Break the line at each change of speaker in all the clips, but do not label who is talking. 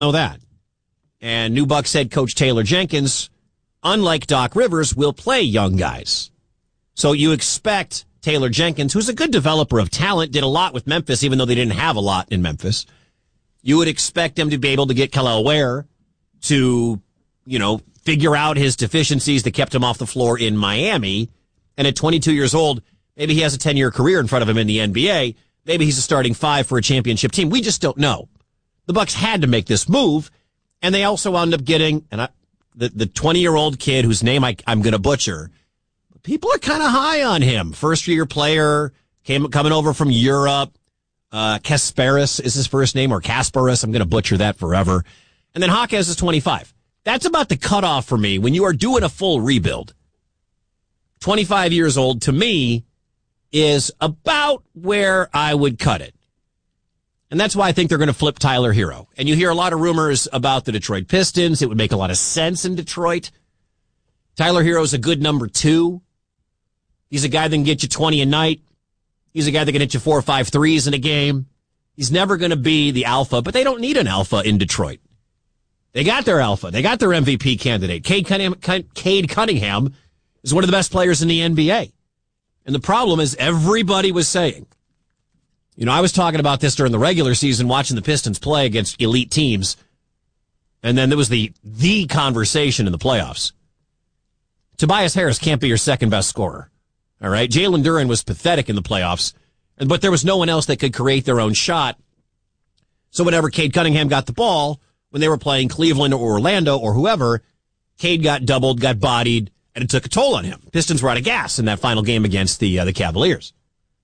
know that. And new Bucks head coach Taylor Jenkins, unlike Doc Rivers, will play young guys. So you expect Taylor Jenkins, who's a good developer of talent, did a lot with Memphis, even though they didn't have a lot in Memphis. You would expect him to be able to get Kel'el Ware to, figure out his deficiencies that kept him off the floor in Miami. And at 22 years old, maybe he has a 10-year career in front of him in the NBA. Maybe he's a starting five for a championship team. We just don't know. The Bucks had to make this move, and they also wound up getting the 20-year-old kid whose name I'm going to butcher. People are kind of high on him. First-year player, coming over from Europe. Kasparis is his first name, or Kasparis. I'm going to butcher that forever. And then Hawkes is 25. That's about the cutoff for me when you are doing a full rebuild. 25 years old, to me, is about where I would cut it. And that's why I think they're going to flip Tyler Hero. And you hear a lot of rumors about the Detroit Pistons. It would make a lot of sense in Detroit. Tyler Hero's a good number 2. He's a guy that can get you 20 a night. He's a guy that can hit you 4 or 5 threes in a game. He's never going to be the alpha, but they don't need an alpha in Detroit. They got their alpha. They got their MVP candidate. Cade Cunningham is one of the best players in the NBA. And the problem is everybody was saying, I was talking about this during the regular season, watching the Pistons play against elite teams. And then there was the conversation in the playoffs. Tobias Harris can't be your second best scorer. All right. Jalen Duren was pathetic in the playoffs, but there was no one else that could create their own shot. So whenever Cade Cunningham got the ball, when they were playing Cleveland or Orlando or whoever, Cade got doubled, got bodied, and it took a toll on him. Pistons were out of gas in that final game against the Cavaliers.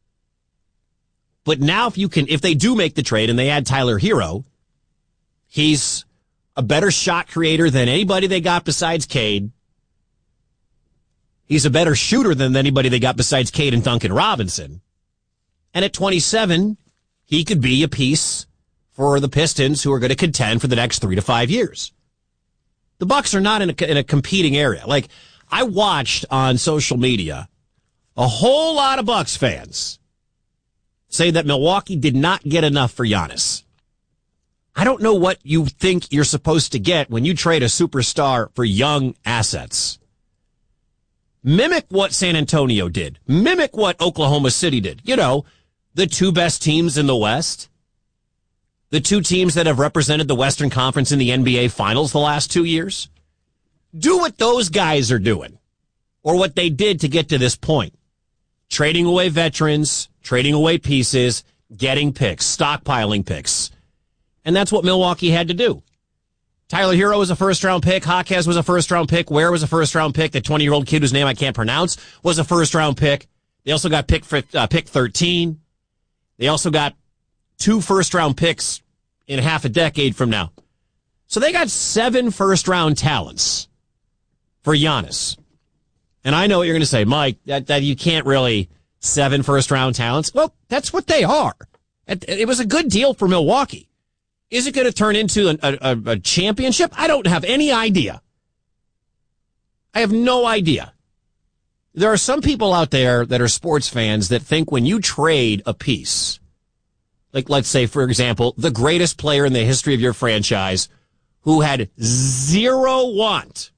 But now if they do make the trade and they add Tyler Hero, he's a better shot creator than anybody they got besides Cade. He's a better shooter than anybody they got besides Cade and Duncan Robinson. And at 27, he could be a piece for the Pistons who are going to contend for the next 3 to 5 years. The Bucks are not in a competing area. Like, I watched on social media a whole lot of Bucks fans say that Milwaukee did not get enough for Giannis. I don't know what you think you're supposed to get when you trade a superstar for young assets. Mimic what San Antonio did. Mimic what Oklahoma City did. The 2 best teams in the West. The 2 teams that have represented the Western Conference in the NBA Finals the last 2 years. Do what those guys are doing, or what they did to get to this point. Trading away veterans, trading away pieces, getting picks, stockpiling picks. And that's what Milwaukee had to do. Tyler Hero was a first-round pick. Hawkes was a first-round pick. Ware was a first-round pick. The 20-year-old kid whose name I can't pronounce was a first-round pick. They also got pick 13. They also got 2 first-round picks in half a decade from now. So they got 7 first-round talents for Giannis. And I know what you're going to say, Mike, that you can't really 7 first-round talents. Well, that's what they are. It was a good deal for Milwaukee. Is it going to turn into a championship? I don't have any idea. I have no idea. There are some people out there that are sports fans that think when you trade a piece, like let's say, for example, the greatest player in the history of your franchise who had zero want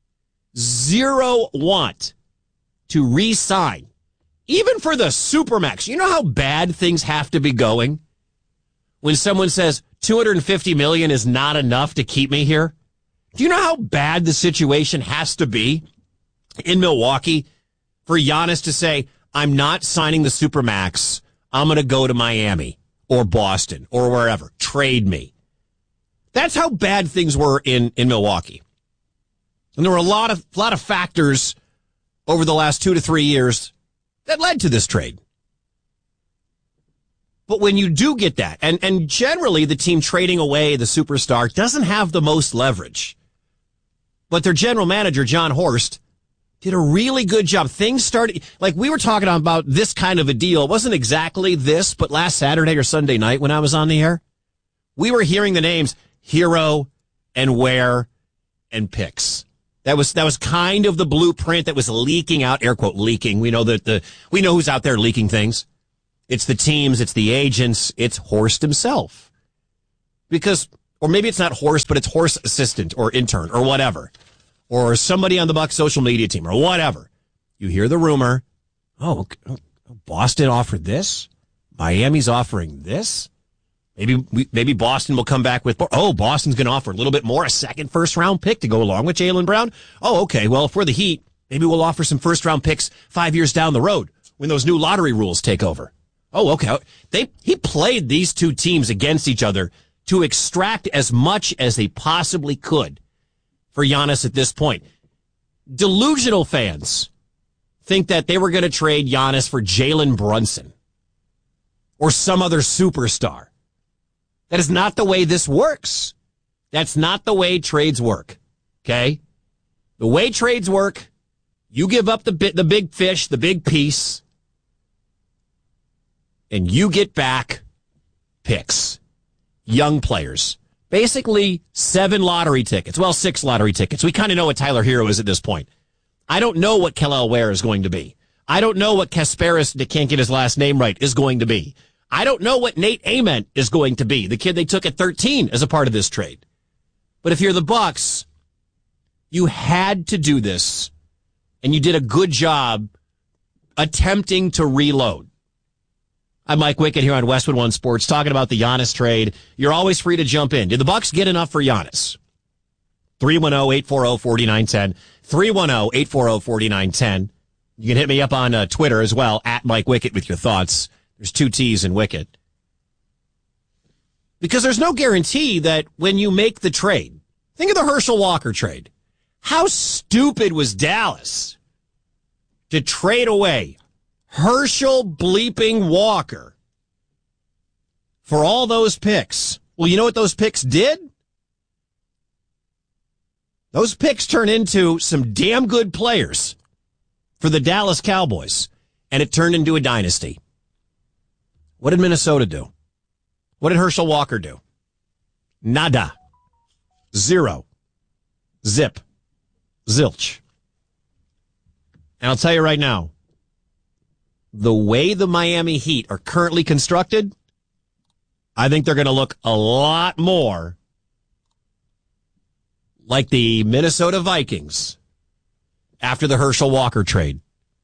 to re-sign, even for the Supermax. You know how bad things have to be going when someone says $250 million is not enough to keep me here? Do you know how bad the situation has to be in Milwaukee for Giannis to say, I'm not signing the Supermax. I'm going to go to Miami or Boston or wherever. Trade me. That's how bad things were in Milwaukee. And there were a lot of factors over the last 2 to 3 years that led to this trade. But when you do get that, and generally the team trading away the superstar doesn't have the most leverage. But their general manager, John Horst, did a really good job. Things started, like we were talking about this kind of a deal. It wasn't exactly this, but last Saturday or Sunday night when I was on the air, we were hearing the names Hero and Ware and picks. That was kind of the blueprint that was leaking out, air quote leaking. We know we know who's out there leaking things. It's the teams, it's the agents, it's Horst himself. Because or maybe it's not Horst, but it's Horst assistant or intern or whatever, or somebody on the Bucs social media team or whatever. You hear the rumor, Boston offered this, Miami's offering this. Maybe Boston will come back with, Boston's going to offer a little bit more, a second first-round pick to go along with Jaylen Brown. Oh, okay, well, for the Heat, maybe we'll offer some first-round picks 5 years down the road when those new lottery rules take over. Oh, okay. He played these two teams against each other to extract as much as they possibly could for Giannis at this point. Delusional fans think that they were going to trade Giannis for Jalen Brunson or some other superstar. That is not the way this works. That's not the way trades work. Okay? The way trades work, you give up the big fish, the big piece, and you get back picks, young players. Basically, 7 lottery tickets. Well, 6 lottery tickets. We kind of know what Tyler Hero is at this point. I don't know what Kel'el Ware is going to be. I don't know what Kasparis, I can't get his last name right, is going to be. I don't know what Nate Ament is going to be, the kid they took at 13 as a part of this trade. But if you're the Bucs, you had to do this, and you did a good job attempting to reload. I'm Mike Wickett here on Westwood One Sports, talking about the Giannis trade. You're always free to jump in. Did the Bucs get enough for Giannis? 310-840-4910. 310-840-4910. You can hit me up on Twitter as well, at Mike Wickett, with your thoughts. There's 2 T's in Wickett. Because there's no guarantee that when you make the trade, think of the Herschel Walker trade. How stupid was Dallas to trade away Herschel bleeping Walker for all those picks? Well, you know what those picks did? Those picks turn into some damn good players for the Dallas Cowboys, and it turned into a dynasty. What did Minnesota do? What did Herschel Walker do? Nada. Zero. Zip. Zilch. And I'll tell you right now, the way the Miami Heat are currently constructed, I think they're going to look a lot more like the Minnesota Vikings after the Herschel Walker trade.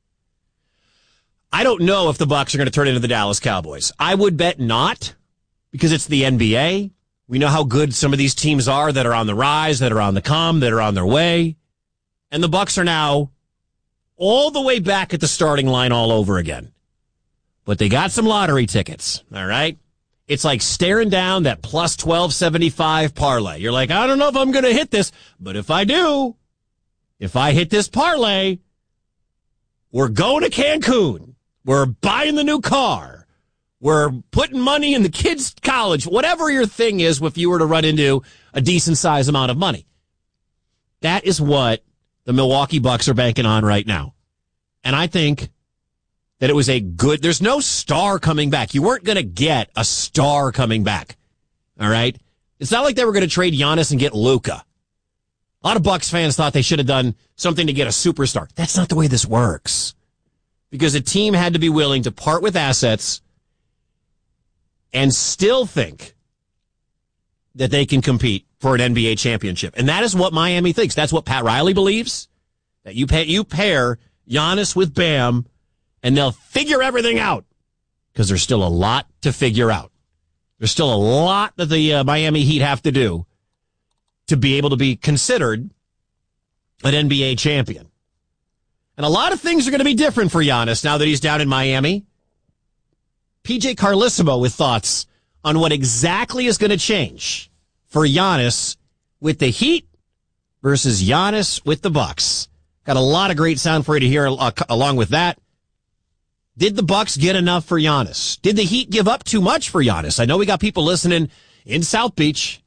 I don't know if the Bucs are going to turn into the Dallas Cowboys. I would bet not, because it's the NBA. We know how good some of these teams are that are on the rise, that are on the come, that are on their way. And the Bucs are now all the way back at the starting line all over again. But they got some lottery tickets, all right? It's like staring down that plus 1275 parlay. You're like, I don't know if I'm going to hit this, but if I do, if I hit this parlay, we're going to Cancun. We're buying the new car. We're putting money in the kids' college. Whatever your thing is, if you were to run into a decent size amount of money. That is what the Milwaukee Bucks are banking on right now. And I think that it was there's no star coming back. You weren't going to get a star coming back. All right? It's not like they were going to trade Giannis and get Luka. A lot of Bucks fans thought they should have done something to get a superstar. That's not the way this works. Because a team had to be willing to part with assets and still think that they can compete for an NBA championship. And that is what Miami thinks. That's what Pat Riley believes, that you pair Giannis with Bam, and they'll figure everything out. Because there's still a lot to figure out. There's still a lot that the Miami Heat have to do to be able to be considered an NBA champion. And a lot of things are going to be different for Giannis now that he's down in Miami. PJ Carlissimo with thoughts on what exactly is going to change for Giannis with the Heat versus Giannis with the Bucks. Got a lot of great sound for you to hear along with that. Did the Bucks get enough for Giannis? Did the Heat give up too much for Giannis? I know we got people listening in South Beach.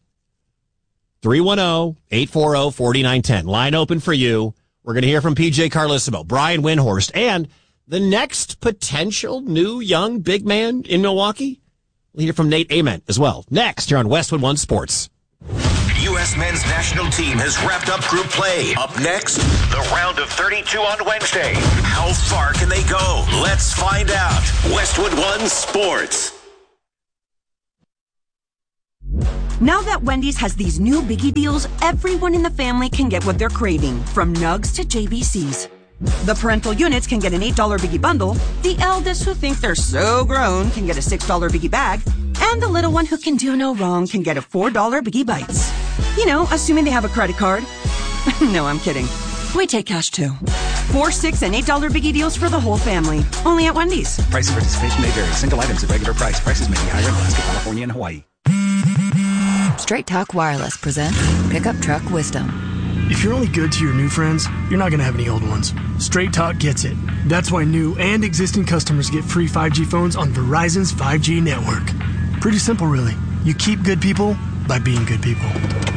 310-840-4910. Line open for you. We're going to hear from PJ Carlissimo, Brian Windhorst, and the next potential new young big man in Milwaukee. We'll hear from Nate Ament as well. Next, here on Westwood One Sports.
U.S. men's national team has wrapped up group play. Up next, the round of 32 on Wednesday. How far can they go? Let's find out. Westwood One Sports.
Now that Wendy's has these new biggie deals, everyone in the family can get what they're craving, from nugs to JBCs. The parental units can get an $8 biggie bundle, the eldest who think they're so grown can get a $6 biggie bag, and the little one who can do no wrong can get a $4 biggie bites. You know, assuming they have a credit card. No, I'm kidding. We take cash too. $4, $6, and $8 biggie deals for the whole family. Only at Wendy's.
Price and participation may vary. Single items at regular price. Prices may be higher in Alaska, California, and Hawaii.
Straight Talk Wireless presents Pickup Truck Wisdom.
If you're only good to your new friends, you're not going to have any old ones. Straight Talk gets it. That's why new and existing customers get free 5G phones on Verizon's 5G network. Pretty simple, really. You keep good people by being good people.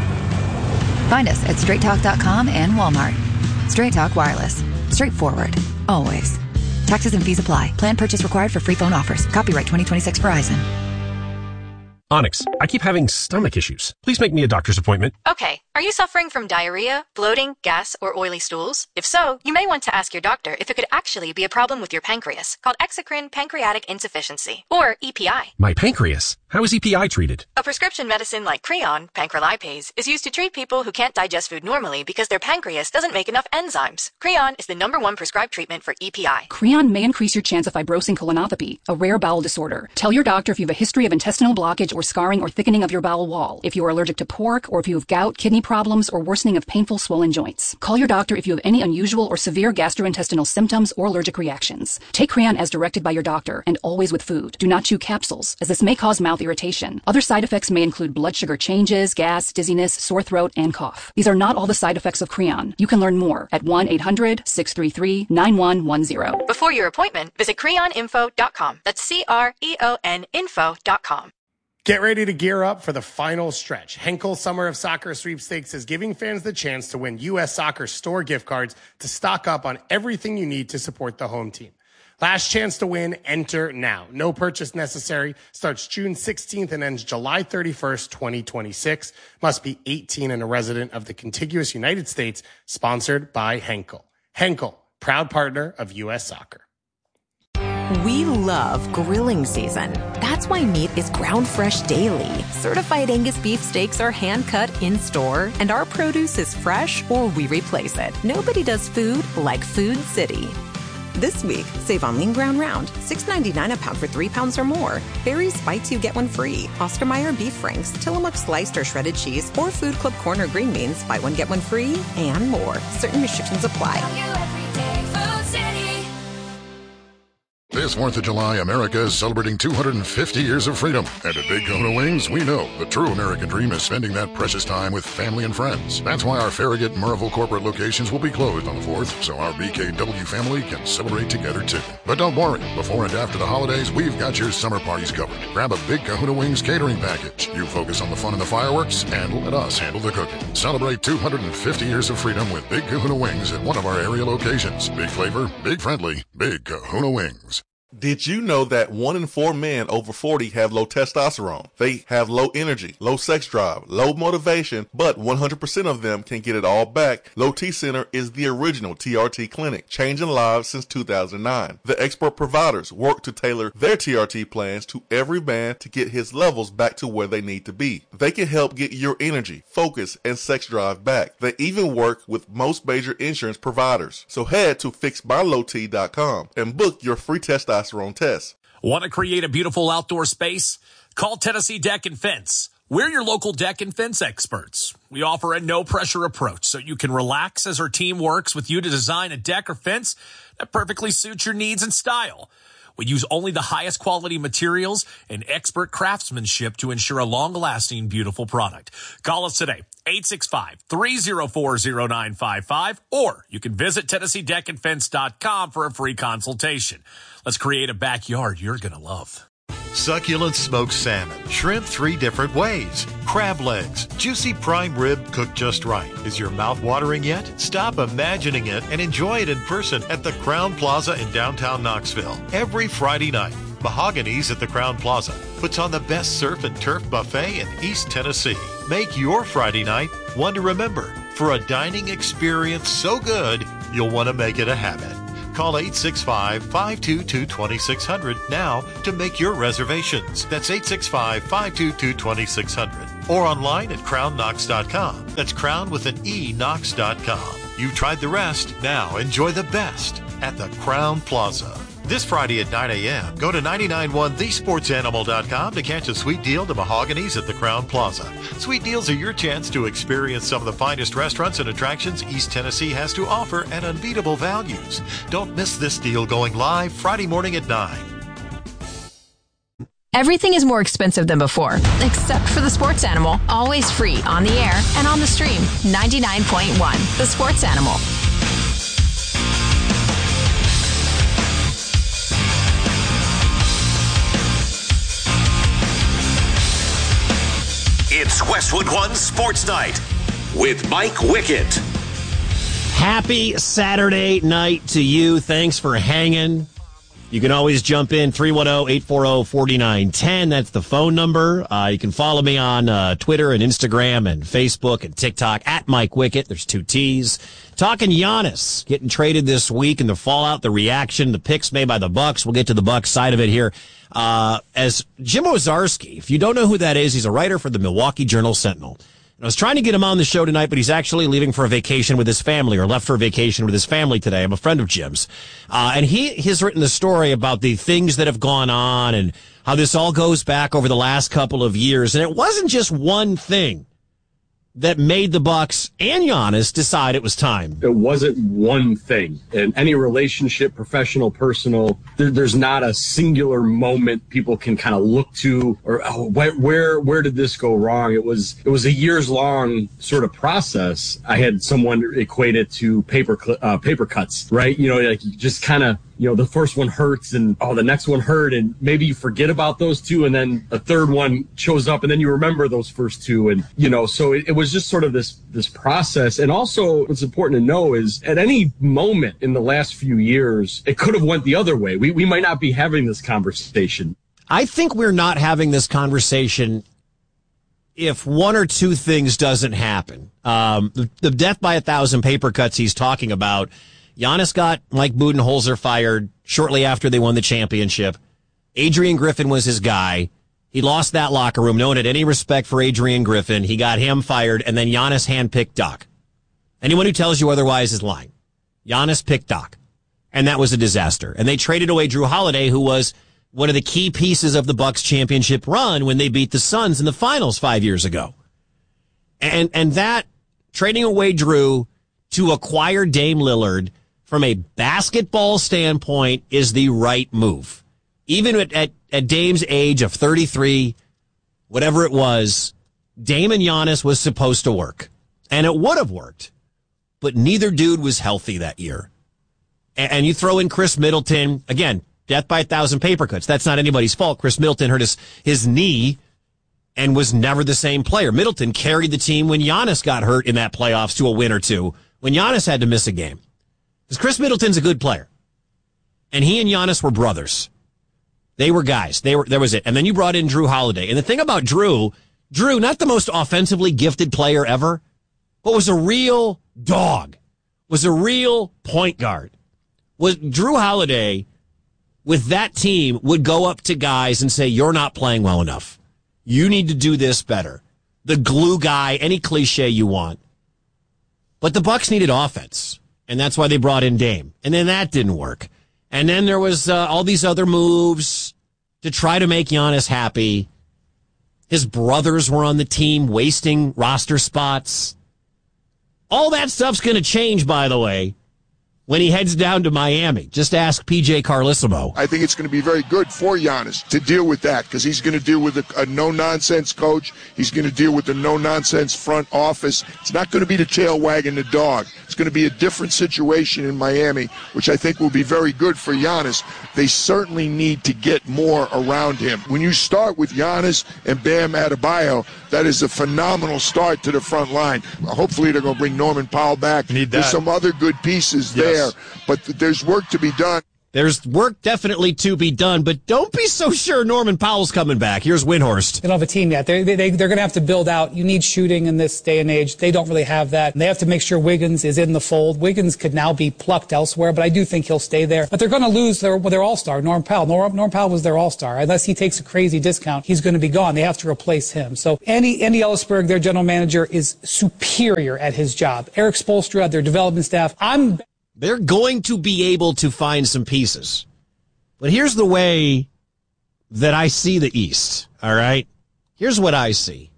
Find us at straighttalk.com and Walmart. Straight Talk Wireless. Straightforward. Always. Taxes and fees apply. Plan purchase required for free phone offers. Copyright 2026 Verizon.
Onyx, I keep having stomach issues. Please make me a doctor's appointment.
Okay. Are you suffering from diarrhea, bloating, gas, or oily stools? If so, you may want to ask your doctor if it could actually be a problem with your pancreas, called exocrine pancreatic insufficiency, or EPI.
My pancreas? How is EPI treated?
A prescription medicine like Creon, pancrelipase, is used to treat people who can't digest food normally because their pancreas doesn't make enough enzymes. Creon is the #1 prescribed treatment for EPI.
Creon may increase your chance of fibrosing colonopathy, a rare bowel disorder. Tell your doctor if you have a history of intestinal blockage or scarring or thickening of your bowel wall, if you are allergic to pork, or if you have gout, kidney problems, or worsening of painful swollen joints. Call your doctor if you have any unusual or severe gastrointestinal symptoms or allergic reactions. Take Creon as directed by your doctor, and always with food. Do not chew capsules, as this may cause mouth irritation. Other side effects may include blood sugar changes, gas, dizziness, sore throat, and cough. These are not all the side effects of Creon. You can learn more at 1-800-633-9110.
Before your appointment, visit creoninfo.com. That's CREON info.com.
Get ready to gear up for the final stretch. Henkel Summer of Soccer Sweepstakes is giving fans the chance to win U.S. Soccer store gift cards to stock up on everything you need to support the home team. Last chance to win, enter now. No purchase necessary. Starts June 16th and ends July 31st, 2026. Must be 18 and a resident of the contiguous United States. Sponsored by Henkel. Henkel, proud partner of U.S. Soccer.
We love grilling season. That's why meat is ground fresh daily. Certified Angus beef steaks are hand cut in store, and our produce is fresh or we replace it. Nobody does food like Food City. This week, save on lean ground round, $6.99 a pound for 3 pounds or more. Barry's Bites You Get One Free. Oscar Mayer beef franks, Tillamook sliced or shredded cheese, or Food Club Corner green beans. Buy one, get one free, and more. Certain restrictions apply.
This 4th of July, America is celebrating 250 years of freedom. And at Big Kahuna Wings, we know the true American dream is spending that precious time with family and friends. That's why our Farragut and Murrayville corporate locations will be closed on the 4th, so our BKW family can celebrate together too. But don't worry, before and after the holidays, we've got your summer parties covered. Grab a Big Kahuna Wings catering package. You focus on the fun and the fireworks, and let us handle the cooking. Celebrate 250 years of freedom with Big Kahuna Wings at one of our area locations. Big flavor, big friendly, Big Kahuna Wings.
Did you know that 1 in 4 men over 40 have low testosterone? They have low energy, low sex drive, low motivation, but 100% of them can get it all back. Low T Center is the original TRT clinic, changing lives since 2009. The expert providers work to tailor their TRT plans to every man to get his levels back to where they need to be. They can help get your energy, focus, and sex drive back. They even work with most major insurance providers. So head to fixmylowt.com and book your free testosterone test.
Want to create a beautiful outdoor space? Call Tennessee Deck and Fence. We're your local deck and fence experts. We offer a no-pressure approach so you can relax as our team works with you to design a deck or fence that perfectly suits your needs and style. We use only the highest quality materials and expert craftsmanship to ensure a long-lasting, beautiful product. Call us today, 865-304-0955, or you can visit TennesseeDeckandFence.com for a free consultation. Let's create a backyard you're going to love.
Succulent smoked salmon, shrimp 3 different ways, crab legs, juicy prime rib cooked just right. Is your mouth watering yet? Stop imagining it and enjoy it in person at the Crown Plaza in downtown Knoxville. Every Friday night, Mahogany's at the Crown Plaza puts on the best surf and turf buffet in East Tennessee. Make your Friday night one to remember for a dining experience so good you'll want to make it a habit. Call 865-522-2600 now to make your reservations. That's 865-522-2600. or online at crownknox.com. That's crown with an E, Knox.com. You've tried the rest. Now enjoy the best at the Crown Plaza. This Friday at 9 a.m., go to 991thesportsanimal.com to catch a sweet deal to Mahogany's at the Crown Plaza. Sweet deals are your chance to experience some of the finest restaurants and attractions East Tennessee has to offer at unbeatable values. Don't miss this deal going live Friday morning at 9.
Everything is more expensive than before, except for the Sports Animal. Always free on the air and on the stream. 99.1, The Sports Animal.
It's Westwood One Sports Night with Mike Wickett.
Happy Saturday night to you. Thanks for hanging. You can always jump in, 310-840-4910. That's the phone number. You can follow me on Twitter and Instagram and Facebook and TikTok, at Mike Wickett. There's 2 T's. Talking Giannis getting traded this week and the fallout, the reaction, the picks made by the Bucks. We'll get to the Bucks side of it here. As Jim Owczarski, if you don't know who that is, he's a writer for the Milwaukee Journal-Sentinel. I was trying to get him on the show tonight, but he's actually leaving for a vacation with his family, or left for a vacation with his family today. I'm a friend of Jim's. And he has written the story about the things that have gone on and how this all goes back over the last couple of years. And it wasn't just one thing that made the Bucks and Giannis decide it was time.
It wasn't one thing. In any relationship, professional, personal, there's not a singular moment people can kind of look to, or where did this go wrong? It was a years long sort of process. I had someone equate it to paper cuts, right? You know, like you just kind of, you know, the first one hurts and, the next one hurt, and maybe you forget about those two, and then a third one shows up, and then you remember those first two. And, you know, so it was just sort of this process. And also what's important to know is at any moment in the last few years, it could have went the other way. We might not be having this conversation.
I think we're not having this conversation if one or two things doesn't happen. The death by 1,000 paper cuts he's talking about, Giannis got Mike Budenholzer fired shortly after they won the championship. Adrian Griffin was his guy. He lost that locker room. No one had any respect for Adrian Griffin. He got him fired, and then Giannis handpicked Doc. Anyone who tells you otherwise is lying. Giannis picked Doc, and that was a disaster. And they traded away Drew Holiday, who was one of the key pieces of the Bucks championship run when they beat the Suns in the finals 5 years ago. And that, trading away Drew to acquire Dame Lillard, from a basketball standpoint, is the right move. Even at Dame's age of 33, whatever it was, Dame and Giannis was supposed to work. And it would have worked. But neither dude was healthy that year. And you throw in Chris Middleton, again, death by 1,000 paper cuts. That's not anybody's fault. Chris Middleton hurt his knee and was never the same player. Middleton carried the team when Giannis got hurt in that playoffs to a win or two, when Giannis had to miss a game. Because Chris Middleton's a good player. And he and Giannis were brothers. They were guys. There was it. And then you brought in Drew Holiday. And the thing about Drew, not the most offensively gifted player ever, but was a real dog, was a real point guard. Drew Holiday, with that team, would go up to guys and say, you're not playing well enough. You need to do this better. The glue guy, any cliche you want. But the Bucks needed offense. And that's why they brought in Dame. And then that didn't work. And then there was all these other moves to try to make Giannis happy. His brothers were on the team, wasting roster spots. All that stuff's going to change, by the way, when he heads down to Miami. Just ask PJ Carlesimo.
I think it's going to be very good for Giannis to deal with that, because he's going to deal with a no-nonsense coach. He's going to deal with a no-nonsense front office. It's not going to be the tail wagging the dog. It's going to be a different situation in Miami, which I think will be very good for Giannis. They certainly need to get more around him. When you start with Giannis and Bam Adebayo, that is a phenomenal start to the front line. Hopefully they're going to bring Norman Powell back.
Need that.
There's some other good pieces there, but there's work to be done.
There's work definitely to be done, but don't be so sure Norman Powell's coming back. Here's Windhorst.
They don't have a team yet. They're going to have to build out. You need shooting in this day and age. They don't really have that. And they have to make sure Wiggins is in the fold. Wiggins could now be plucked elsewhere, but I do think he'll stay there. But they're going to lose their all-star, Norm Powell. Norm Powell was their all-star. Unless he takes a crazy discount, he's going to be gone. They have to replace him. So Andy Ellisberg, their general manager, is superior at his job. Eric Spoelstra, their development staff.
They're going to be able to find some pieces. But here's the way that I see the East, all right? Here's what I see.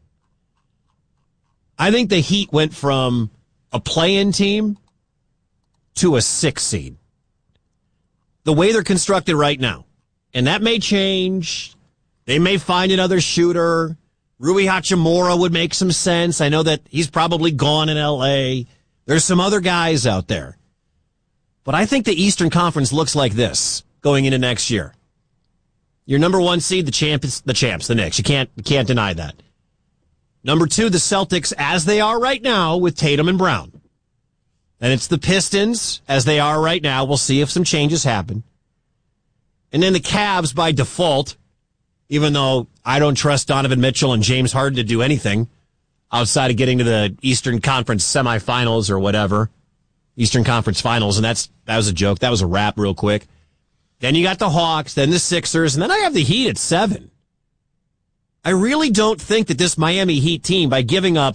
I think the Heat went from a play-in team to a 6 seed. The way they're constructed right now. And that may change. They may find another shooter. Rui Hachimura would make some sense. I know that he's probably gone in L.A. There's some other guys out there. But I think the Eastern Conference looks like this going into next year. Your number 1 seed, the champs, the Knicks. You can't deny that. Number 2, the Celtics, as they are right now with Tatum and Brown. And it's the Pistons, as they are right now. We'll see if some changes happen. And then the Cavs by default, even though I don't trust Donovan Mitchell and James Harden to do anything outside of getting to the Eastern Conference semifinals or whatever. Eastern Conference Finals, and that was a joke. That was a wrap real quick. Then you got the Hawks, then the Sixers, and then I have the Heat at 7. I really don't think that this Miami Heat team, by giving up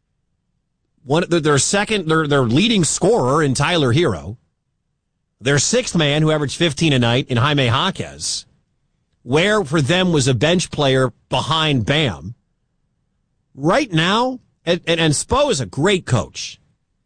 their leading scorer in Tyler Hero, their 6th man who averaged 15 a night in Jaime Jaquez, where for them was a bench player behind Bam. Right now, and Spo is a great coach.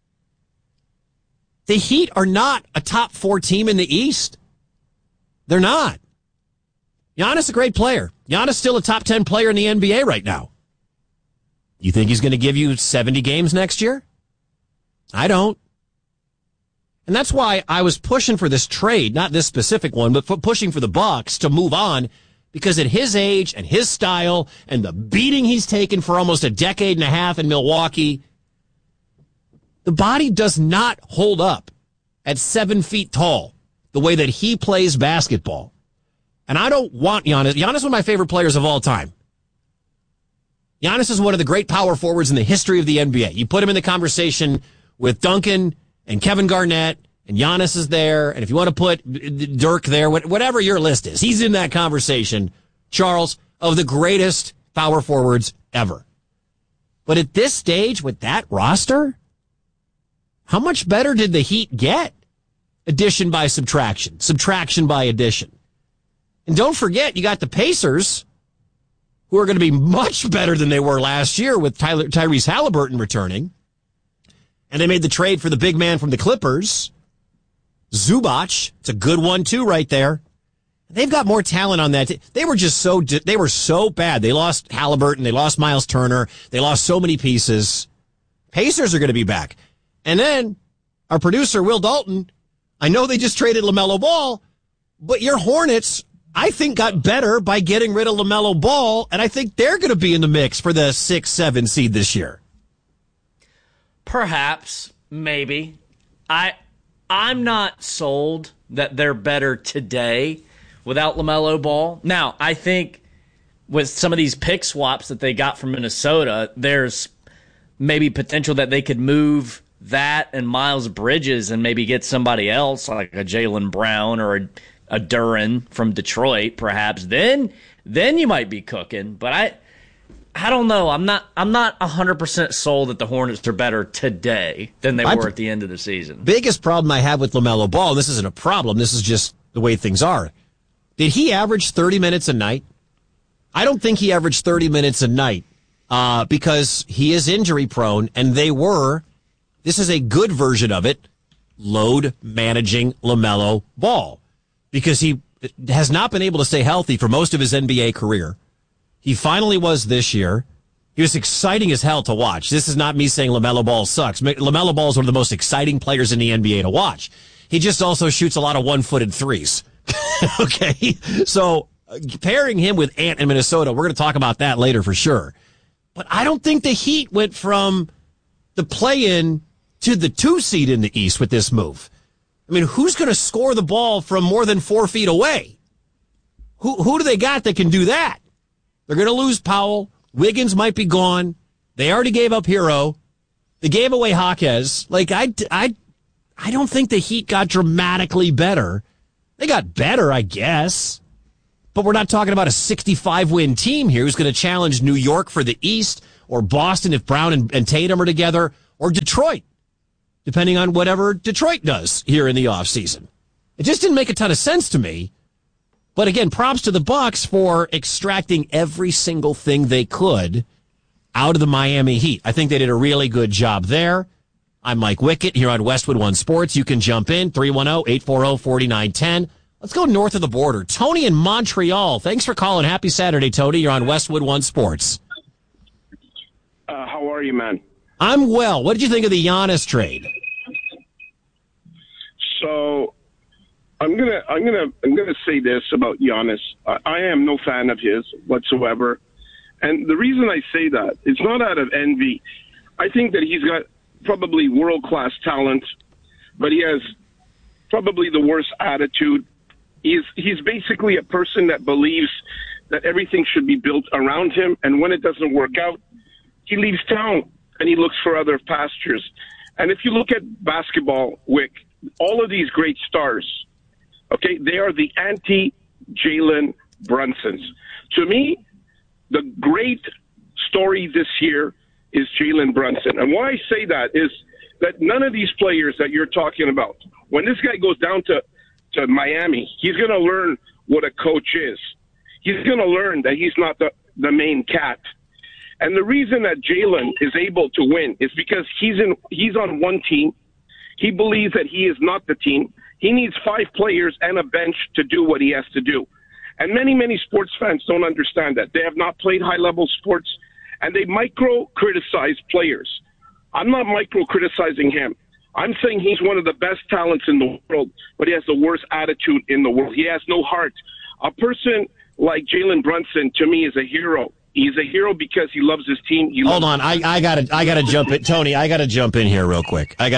The Heat are not a top 4 team in the East. They're not. Giannis a great player. Giannis still a top 10 player in the NBA right now. You think he's going to give you 70 games next year? I don't. And that's why I was pushing for this trade, not this specific one, but pushing for the Bucks to move on, because at his age and his style and the beating he's taken for almost a decade and a half in Milwaukee, the body does not hold up at 7 feet tall the way that he plays basketball. And I don't want Giannis. Giannis is one of my favorite players of all time. Giannis is one of the great power forwards in the history of the NBA. You put him in the conversation with Duncan and Kevin Garnett, and Giannis is there. And if you want to put Dirk there, whatever your list is, he's in that conversation, Charles, of the greatest power forwards ever. But at this stage, with that roster, how much better did the Heat get? Addition by subtraction. Subtraction by addition. And don't forget, you got the Pacers, who are going to be much better than they were last year with Tyrese Halliburton returning. And they made the trade for the big man from the Clippers, Zubac. It's a good one, too, right there. They've got more talent on that. They were so bad. They lost Halliburton. They lost Miles Turner. They lost so many pieces. Pacers are going to be back. And then our producer, Will Dalton, I know they just traded LaMelo Ball, but your Hornets, I think, got better by getting rid of LaMelo Ball, and I think they're going to be in the mix for the 6-7 seed this year.
Perhaps, maybe. I'm not sold that they're better today without LaMelo Ball. Now, I think with some of these pick swaps that they got from Minnesota, there's maybe potential that they could move that and Miles Bridges and maybe get somebody else like a Jaylen Brown or a Duren from Detroit, perhaps. Then you might be cooking. But I don't know. I'm not 100% sold that the Hornets are better today than they were at the end of the season.
Biggest problem I have with LaMelo Ball, and this isn't a problem, this is just the way things are. Did he average 30 minutes a night? I don't think he averaged 30 minutes a night because he is injury prone, and this is a good version of it, load managing LaMelo Ball, because he has not been able to stay healthy for most of his NBA career. He finally was this year. He was exciting as hell to watch. This is not me saying LaMelo Ball sucks. LaMelo Ball is one of the most exciting players in the NBA to watch. He just also shoots a lot of one-footed threes. Okay? So pairing him with Ant in Minnesota, we're going to talk about that later for sure. But I don't think the Heat went from the play-in to the 2 seed in the East with this move. I mean, who's going to score the ball from more than 4 feet away? Who do they got that can do that? They're going to lose Powell. Wiggins might be gone. They already gave up Hero. They gave away Jaquez. Like, I don't think the Heat got dramatically better. They got better, I guess. But we're not talking about a 65-win team here who's going to challenge New York for the East, or Boston if Brown and Tatum are together, or Detroit, depending on whatever Detroit does here in the offseason. It just didn't make a ton of sense to me. But again, props to the Bucks for extracting every single thing they could out of the Miami Heat. I think they did a really good job there. I'm Mike Wickett here on Westwood One Sports. You can jump in, 310-840-4910. Let's go north of the border. Tony in Montreal. Thanks for calling. Happy Saturday, Tony. You're on Westwood One Sports.
How are you, man?
I'm well. What did you think of the Giannis trade?
So I'm gonna say this about Giannis. I am no fan of his whatsoever, and the reason I say that, it's not out of envy. I think that he's got probably world-class talent, but he has probably the worst attitude. He's basically a person that believes that everything should be built around him, and when it doesn't work out, he leaves town and he looks for other pastures. And if you look at basketball, Wick, all of these great stars, okay, they are the anti-Jalen Brunsons. To me, the great story this year is Jalen Brunson. And why I say that is that none of these players that you're talking about, when this guy goes down to Miami, he's going to learn what a coach is. He's going to learn that he's not the main cat. And the reason that Jalen is able to win is because he's on one team. He believes that he is not the team. He needs 5 players and a bench to do what he has to do. And many, many sports fans don't understand that. They have not played high-level sports, and they micro-criticize players. I'm not micro-criticizing him. I'm saying he's one of the best talents in the world, but he has the worst attitude in the world. He has no heart. A person like Jalen Brunson, to me, is a hero. He's a hero because he loves his team.
Hold on, I gotta jump in, Tony. I gotta jump in here real quick. I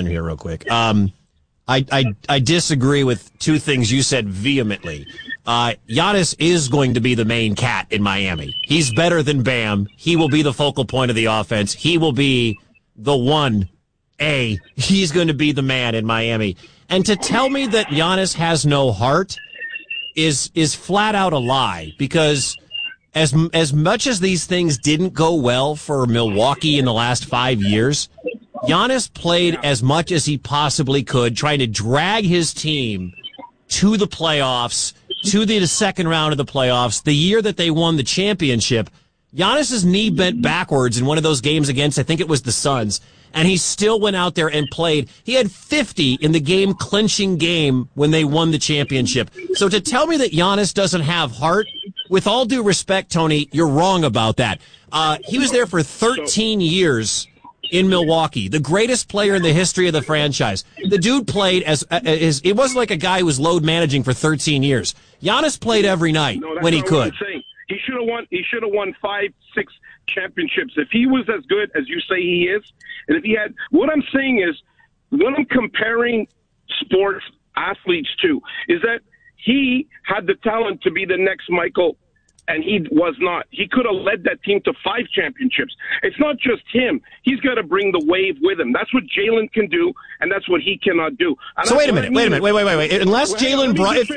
disagree with 2 things you said vehemently. Giannis is going to be the main cat in Miami. He's better than Bam. He will be the focal point of the offense. He will be the 1A. He's going to be the man in Miami. And to tell me that Giannis has no heart is flat out a lie, because as much as these things didn't go well for Milwaukee in the last 5 years, Giannis played as much as he possibly could, trying to drag his team to the playoffs, to the second round of the playoffs. The year that they won the championship, Giannis's knee bent backwards in one of those games against, I think it was the Suns, and he still went out there and played. He had 50 in the game-clinching game when they won the championship. So to tell me that Giannis doesn't have heart, with all due respect, Tony, you're wrong about that. He was there for 13 years in Milwaukee, the greatest player in the history of the franchise. The dude played it wasn't like a guy who was load managing for 13 years. Giannis played every night when he could.
He should have won 5, 6 championships. If he was as good as you say he is, and if he had, what I'm saying is, when I'm comparing sports athletes to, is that he had the talent to be the next Michael, and he was not. He could have led that team to 5 championships. It's not just him. He's got to bring the wave with him. That's what Jalen can do, and that's what he cannot do. And
so wait a minute. Unless Jalen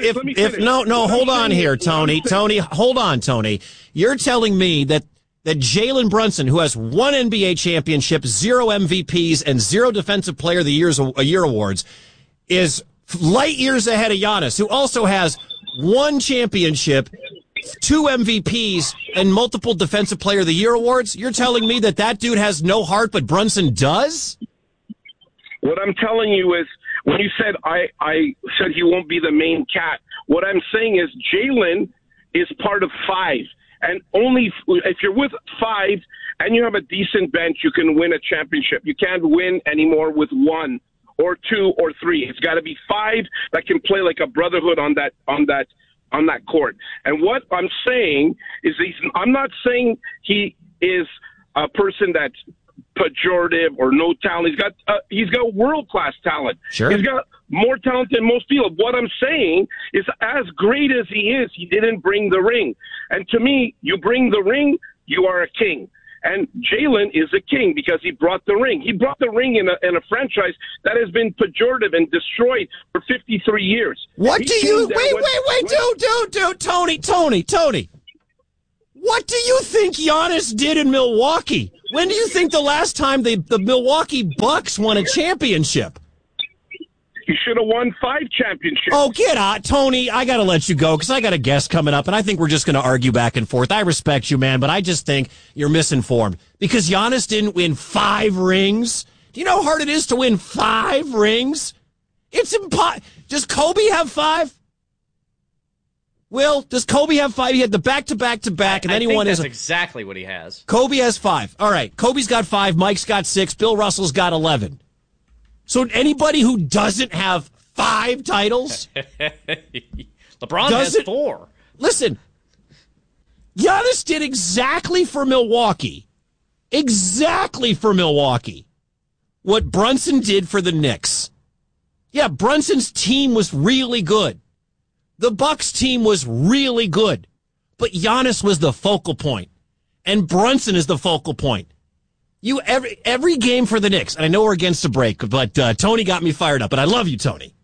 hold on here, Tony. Tony, hold on, Tony. You're telling me that Jalen Brunson, who has 1 NBA championship, 0 MVPs, and 0 Defensive Player of the Year awards, is light years ahead of Giannis, who also has 1 championship, 2 MVPs, and multiple Defensive Player of the Year awards? You're telling me that dude has no heart, but Brunson does?
What I'm telling you is, when you said I said he won't be the main cat, what I'm saying is Jalen is part of 5. And only if you're with 5 and you have a decent bench, you can win a championship. You can't win anymore with 1 or 2 or 3. It's got to be 5 that can play like a brotherhood on that court. And what I'm saying is, I'm not saying he is a person that's pejorative or no talent. He's got world-class talent.
Sure.
He's got more talent than most people. What I'm saying is, as great as he is, he didn't bring the ring. And to me, you bring the ring, you are a king. And Jalen is a king because he brought the ring. He brought the ring in a franchise that has been pejorative and destroyed for 53 years.
What do you... Wait, dude, Tony. What do you think Giannis did in Milwaukee? When do you think the last time the Milwaukee Bucks won a championship?
He should have won 5 championships.
Oh, get out. Tony, I got to let you go because I got a guest coming up, and I think we're just going to argue back and forth. I respect you, man, but I just think you're misinformed because Giannis didn't win 5 rings. Do you know how hard it is to win 5 rings? It's impossible. Does Kobe have 5? Will, does Kobe have 5? He had the back-to-back-to-back, and then he won his...
that's exactly what he has.
Kobe has 5. All right, Kobe's got 5, Mike's got 6, Bill Russell's got 11. So anybody who doesn't have 5 titles...
LeBron has 4.
Listen, Giannis did exactly for Milwaukee what Brunson did for the Knicks. Yeah, Brunson's team was really good. The Bucks team was really good. But Giannis was the focal point. And Brunson is the focal point. Every game for the Knicks, and I know we're against a break, but Tony got me fired up, and I love you, Tony.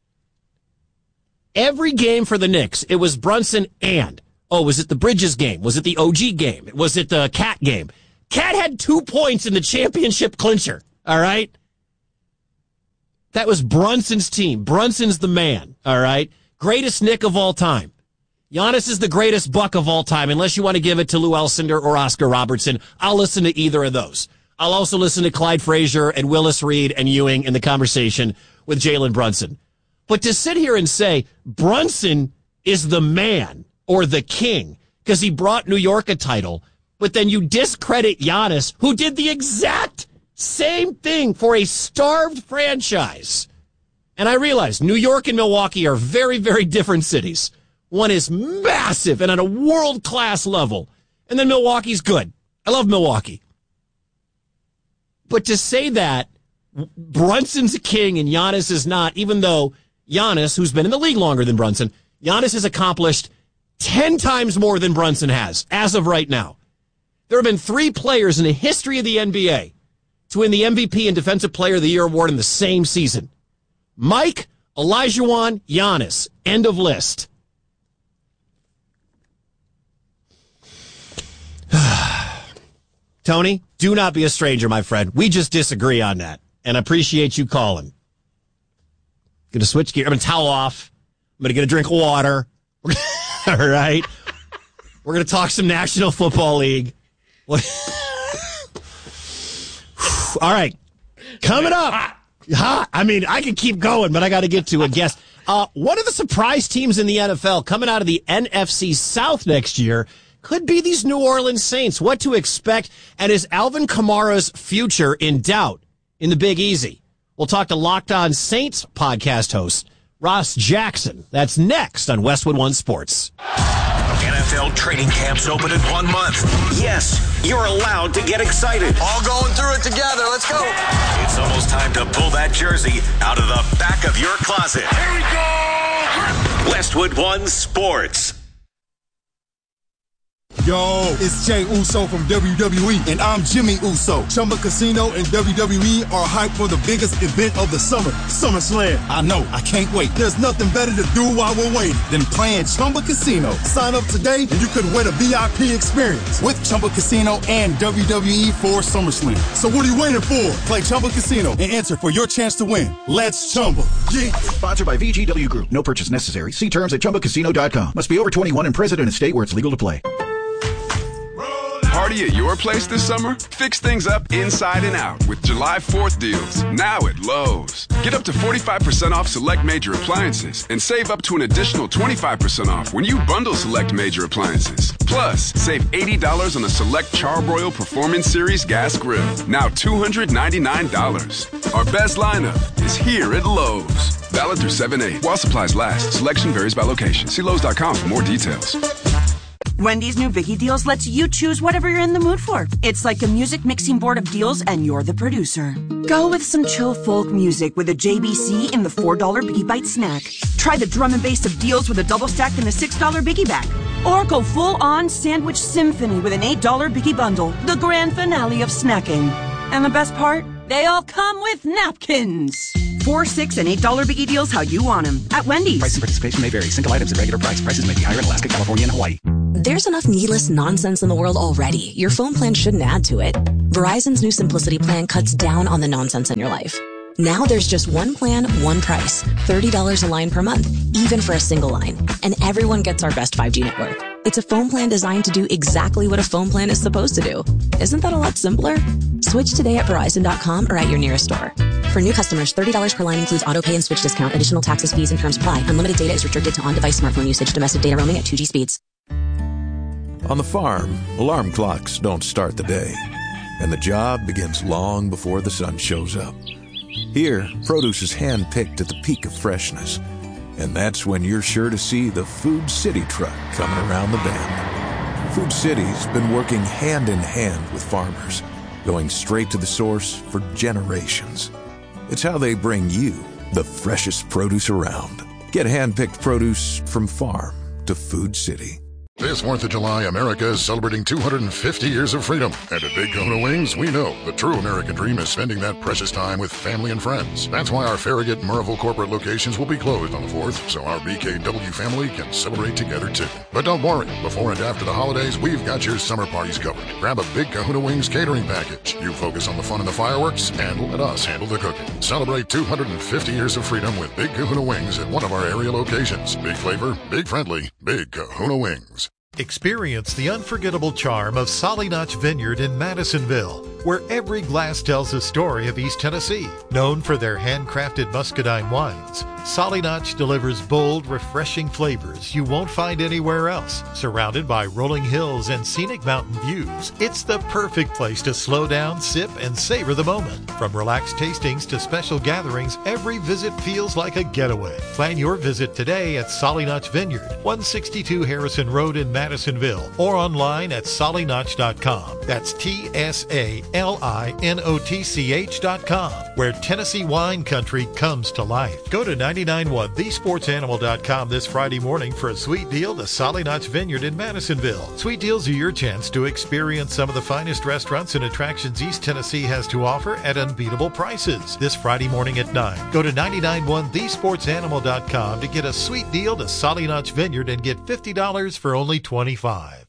Every game for the Knicks, it was Brunson and, was it the Bridges game? Was it the OG game? Was it the Cat game? Cat had 2 points in the championship clincher, all right? That was Brunson's team. Brunson's the man, all right? Greatest Knick of all time. Giannis is the greatest Buck of all time, unless you want to give it to Lou Alcindor or Oscar Robertson. I'll listen to either of those. I'll also listen to Clyde Frazier and Willis Reed and Ewing in the conversation with Jalen Brunson. But to sit here and say Brunson is the man or the king because he brought New York a title, but then you discredit Giannis, who did the exact same thing for a starved franchise. And I realize New York and Milwaukee are very, very different cities. One is massive and at a world-class level. And then Milwaukee's good. I love Milwaukee. But to say that Brunson's a king and Giannis is not, even though Giannis, who's been in the league longer than Brunson, Giannis has accomplished 10 times more than Brunson has, as of right now. There have been 3 players in the history of the NBA to win the MVP and Defensive Player of the Year award in the same season. Mike, Olajuwon, Giannis. End of list. Tony, do not be a stranger, my friend. We just disagree on that, and I appreciate you calling. Going to switch gear. I'm going to towel off. I'm going to get a drink of water. All right. We're going to talk some National Football League. All right. Coming up. I mean, I could keep going, but I got to get to a guest. One of the surprise teams in the NFL coming out of the NFC South next year could be these New Orleans Saints. What to expect, and is Alvin Kamara's future in doubt in the Big Easy? We'll talk to Locked On Saints podcast host Ross Jackson. That's next on Westwood One Sports.
NFL training camps open in 1 month. Yes, you're allowed to get excited.
All going through it together. Let's go.
It's almost time to pull that jersey out of the back of your closet. Here we go. Westwood One Sports.
Yo, it's Jey Uso from WWE, and I'm Jimmy Uso. Chumba Casino and WWE are hyped for the biggest event of the summer, SummerSlam. I know, I can't wait. There's nothing better to do while we're waiting than playing Chumba Casino. Sign up today, and you could win a VIP experience with Chumba Casino and WWE for SummerSlam. So what are you waiting for? Play Chumba Casino and enter for your chance to win. Let's Chumba. Yeah.
Sponsored by VGW Group. No purchase necessary. See terms at ChumbaCasino.com. Must be over 21 and present in a state where it's legal to play.
Party at your place this summer? Fix things up inside and out with July 4th deals, now at Lowe's. Get up to 45% off select major appliances and save up to an additional 25% off when you bundle select major appliances. Plus, save $80 on a select Charbroil Performance Series gas grill, now $299. Our best lineup is here at Lowe's. Valid through 7/8. While supplies last, selection varies by location. See Lowe's.com for more details.
Wendy's new Biggie Deals lets you choose whatever you're in the mood for. It's like a music mixing board of deals, and you're the producer. Go with some chill folk music with a JBC in the $4 Biggie Bite snack. Try the drum and bass of deals with a double stack in the $6 Biggie Bag. Or go full-on sandwich symphony with an $8 Biggie Bundle, the grand finale of snacking. And the best part? They all come with napkins. $4, $6, and $8 Biggie Deals how you want them at Wendy's.
Price and participation may vary. Single items at regular price. Prices may be higher in Alaska, California, and Hawaii.
There's enough needless nonsense in the world already. Your phone plan shouldn't add to it. Verizon's new Simplicity plan cuts down on the nonsense in your life. Now there's just one plan, one price. $30 a line per month, even for a single line. And everyone gets our best 5G network. It's a phone plan designed to do exactly what a phone plan is supposed to do. Isn't that a lot simpler? Switch today at Verizon.com or at your nearest store. For new customers, $30 per line includes auto pay and switch discount. Additional taxes, fees, and terms apply. Unlimited data is restricted to on-device smartphone usage. Domestic data roaming at 2G speeds.
On the farm, alarm clocks don't start the day, and the job begins long before the sun shows up. Here, produce is hand-picked at the peak of freshness, and that's when you're sure to see the Food City truck coming around the bend. Food City's been working hand-in-hand with farmers, going straight to the source for generations. It's how they bring you the freshest produce around. Get hand-picked produce from farm to Food City.
This 4th of July, America is celebrating 250 years of freedom. And at Big Kahuna Wings, we know the true American dream is spending that precious time with family and friends. That's why our Farragut and Murrayville corporate locations will be closed on the 4th, so our BKW family can celebrate together too. But don't worry, before and after the holidays, we've got your summer parties covered. Grab a Big Kahuna Wings catering package. You focus on the fun and the fireworks, and let us handle the cooking. Celebrate 250 years of freedom with Big Kahuna Wings at one of our area locations. Big flavor, big friendly, Big Kahuna Wings.
Experience the unforgettable charm of Solly Notch Vineyard in Madisonville, where every glass tells a story of East Tennessee. Known for their handcrafted muscadine wines, Solly Notch delivers bold, refreshing flavors you won't find anywhere else. Surrounded by rolling hills and scenic mountain views, it's the perfect place to slow down, sip, and savor the moment. From relaxed tastings to special gatherings, every visit feels like a getaway. Plan your visit today at Solly Notch Vineyard, 162 Harrison Road in Madisonville, or online at sollynotch.com. That's TSALINOTCH.com, where Tennessee wine country comes to life. Go to 991thesportsanimal.com this Friday morning for a sweet deal to Solly Notch Vineyard in Madisonville. Sweet deals are your chance to experience some of the finest restaurants and attractions East Tennessee has to offer at unbeatable prices. This Friday morning at 9. Go to 991thesportsanimal.com to get a sweet deal to Solly Notch Vineyard and get $50 for only $25.